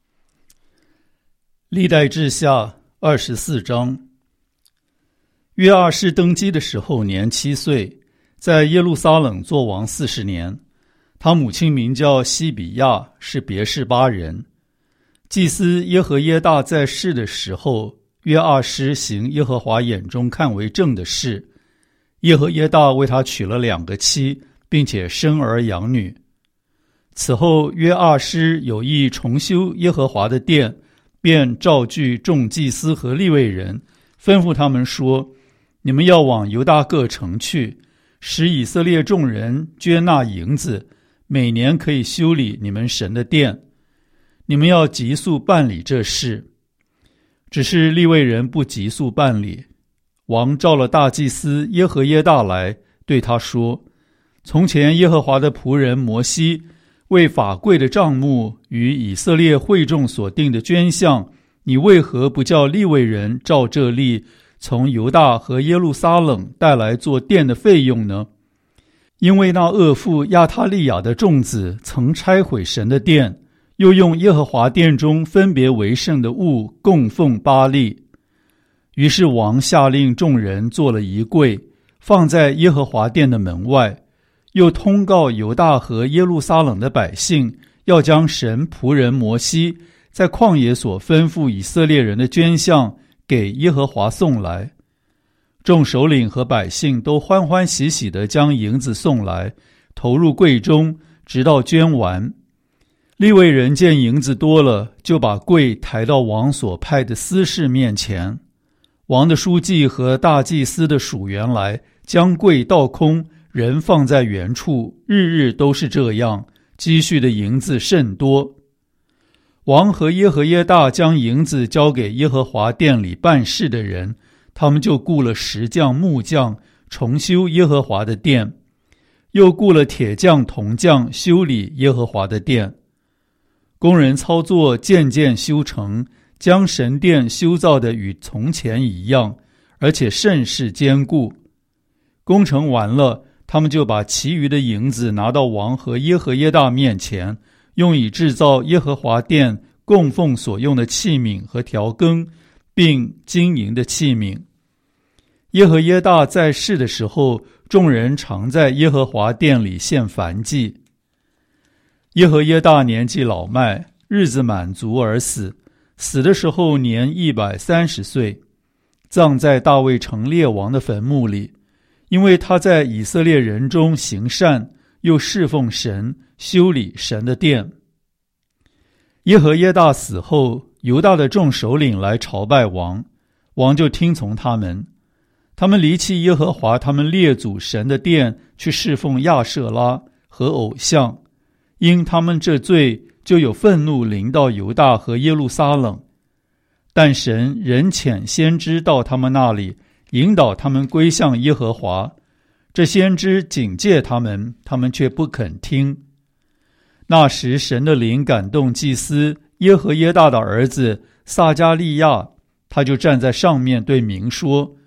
S1: 历代志下二十四章。约阿施登基的时候年七岁，在耶路撒冷作王四十年。他母亲名叫西比亚，是别是巴人。祭司耶和耶大在世的时候，约阿施行耶和华眼中看为正的事。耶和耶大为他娶了两个妻，并且生儿养女。此后约阿施有意重修耶和华的殿，便召聚众祭司和利未人，吩咐他们说：你们要往犹大各城去，使以色列众人捐纳银子，每年可以修理你们神的殿。你们要急速办理这事。只是利未人不急速办理。王召了大祭司耶和耶大来，对他说：从前耶和华的仆人摩西为法柜的帐幕与以色列会众所定的捐项，你为何不叫利未人照这例从犹大和耶路撒冷带来做殿的费用呢？因为那恶妇亚他利雅的众子曾拆毁神的殿，又用耶和华殿中分别为圣的物供奉巴力。于是王下令众人做了一柜，放在耶和华殿的门外，又通告犹大和耶路撒冷的百姓，要将神仆人摩西在旷野所吩咐以色列人的捐项给耶和华送来。众首领和百姓都欢欢喜喜地将银子送来，投入柜中，直到捐完。利未人见银子多了，就把柜抬到王所派的司事面前。王的书记和大祭司的属员来，将柜倒空，人放在原处，日日都是这样，积蓄的银子甚多。王和耶和耶大将银子交给耶和华殿里办事的人，他们就雇了石匠木匠重修耶和华的殿，又雇了铁匠铜匠修理耶和华的殿。工人操作渐渐修成，将神殿修造的与从前一样，而且甚是坚固。工程完了，他们就把其余的银子拿到王和耶和耶大面前，用以制造耶和华殿供奉所用的器皿和调羹，并金银的器皿。耶和耶大在世的时候，众人常在耶和华殿里献燔祭。耶和耶大年纪老迈，日子满足而死，死的时候年一百三十岁，葬在大卫城列王的坟墓里，因为他在以色列人中行善，又侍奉神，修理神的殿。耶和耶大死后，犹大的众首领来朝拜王，王就听从他们。他们离弃耶和华他们列祖神的殿，去侍奉亚舍拉和偶像，因他们这罪，就有愤怒临到犹大和耶路撒冷。但神仍遣先知到他们那里，引导他们归向耶和华。这先知警戒他们，他们却不肯听。那时神的灵感动祭司耶和耶大的儿子撒迦利亚，他就站在上面对民说：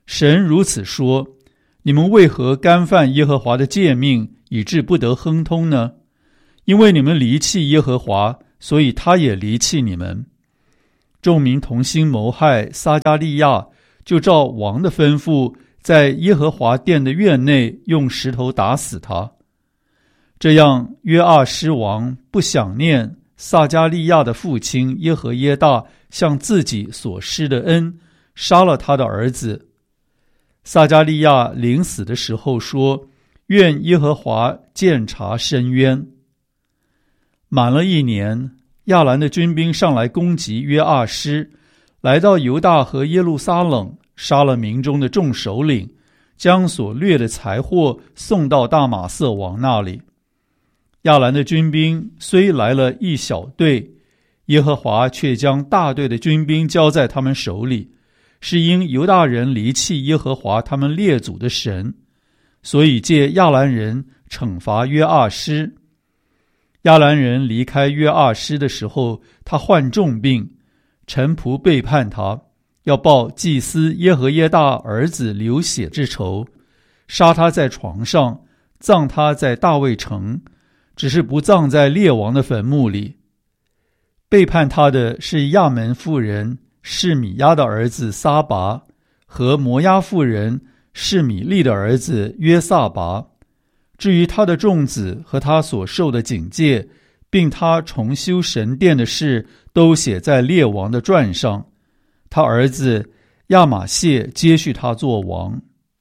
S1: 神如此说，你们为何干犯耶和华的诫命，以致不得亨通呢？因为你们离弃耶和华，所以他也离弃你们。众民同心谋害撒迦利亚，就照王的吩咐，在耶和华殿的院内用石头打死他。这样约阿施王不想念撒迦利亚的父亲耶和耶大向自己所施的恩，杀了他的儿子。撒迦利亚临死的时候说，愿耶和华鉴察深渊。满了一年，亚兰的军兵上来攻击约阿施，来到犹大和耶路撒冷，杀了民中的众首领，将所掠的财货送到大马色王那里。亚兰的军兵虽来了一小队，耶和华却将大队的军兵交在他们手里，是因犹大人离弃耶和华他们列祖的神，所以借亚兰人惩罚约阿施。亚兰人离开约阿施的时候，他患重病，臣仆背叛他，要报祭司耶和耶大儿子流血之仇，杀他在床上，葬他在大卫城，只是不葬在列王的坟墓里。背叛他的是亚门妇人示米亚的儿子撒拔和摩押妇人示米利的儿子约撒拔。至于他的众子和他所受的警戒，并他重修神殿的事，都写在列王的传上。他儿子亚玛谢接续他做王。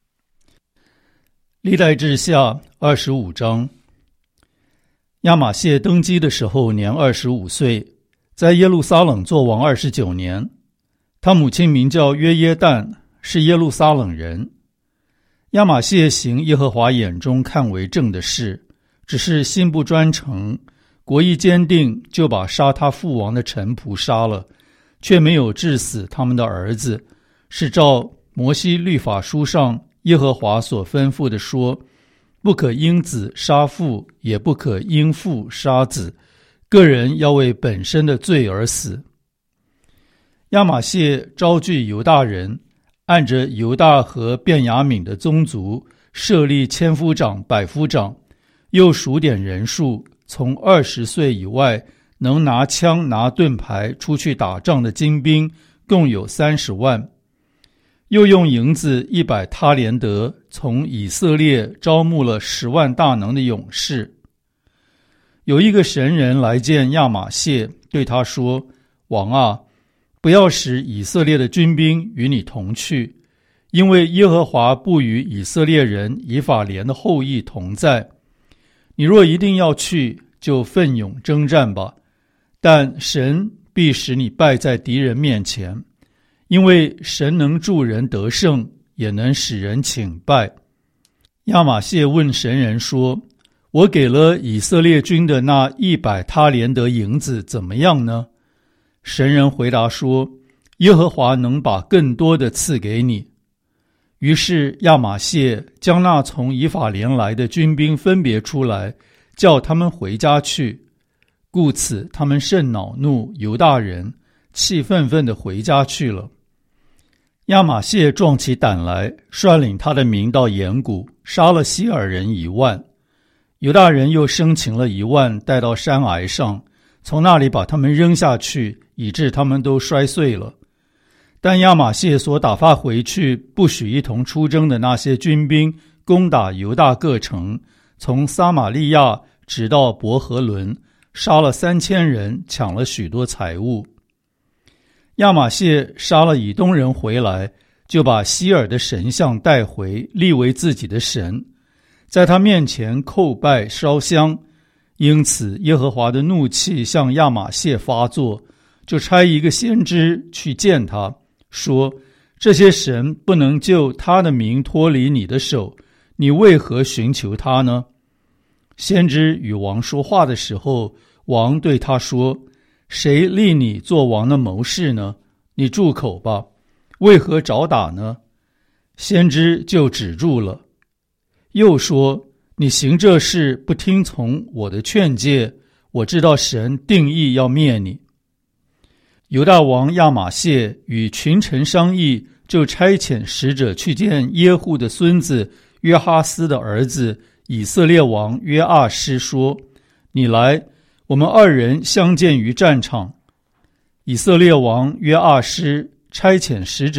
S1: 历代志下二十五章。亚玛谢登基的时候年二十五岁，在耶路撒冷做王二十九年。他母亲名叫约耶旦，是耶路撒冷人。亚玛谢行耶和华眼中看为正的事，只是心不专诚，国意坚定，就把杀他父王的臣仆杀了，却没有治死他们的儿子，是照摩西律法书上耶和华所吩咐的说，不可因子杀父，也不可因父杀子，个人要为本身的罪而死。亚玛谢招聚犹大人，按着犹大和便雅悯的宗族设立千夫长、百夫长，又数点人数，从二十岁以外能拿枪拿盾牌出去打仗的精兵共有三十万。又用银子一百他连得，从以色列招募了十万大能的勇士。有一个神人来见亚玛谢，对他说，王啊，不要使以色列的军兵与你同去，因为耶和华不与以色列人以法莲的后裔同在。你若一定要去，就奋勇征战吧，但神必使你败在敌人面前，因为神能助人得胜，也能使人倾败。亚玛谢问神人说，我给了以色列军的那一百他连得银子怎么样呢？神人回答说，耶和华能把更多的赐给你。于是亚玛谢将那从以法莲来的军兵分别出来，叫他们回家去。故此他们甚恼怒犹大人，气愤愤地回家去了。亚玛谢壮起胆来，率领他的民到岩谷，杀了希尔人一万。犹大人又生擒了一万，带到山崖上，从那里把他们扔下去，以致他们都摔碎了。但亚玛谢所打发回去不许一同出征的那些军兵，攻打犹大各城，从撒玛利亚直到伯和伦，杀了三千人，抢了许多财物。亚玛谢杀了以东人回来，就把希尔的神像带回，立为自己的神，在他面前叩拜烧香。因此耶和华的怒气向亚玛谢发作，就差一个先知去见他，说，这些神不能救他的民脱离你的手，你为何寻求他呢？先知与王说话的时候，王对他说，谁立你做王的谋士呢？你住口吧，为何找打呢？先知就止住了。又说，你行这事不听从我的劝诫，我知道神定义要灭你。犹大王亚玛谢与群臣商议， 就差遣使者去见耶户的孙子约哈斯的儿子以色列王约阿施，说：你来，我们二人相见于战场。以色列王约阿施差遣使者